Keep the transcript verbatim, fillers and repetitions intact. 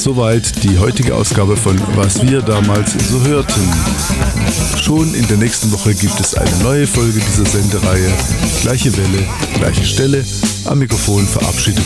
Soweit die heutige Ausgabe von Was wir damals so hörten. Schon in der nächsten Woche gibt es eine neue Folge dieser Sendereihe. Gleiche Welle, gleiche Stelle. Am Mikrofon verabschiedet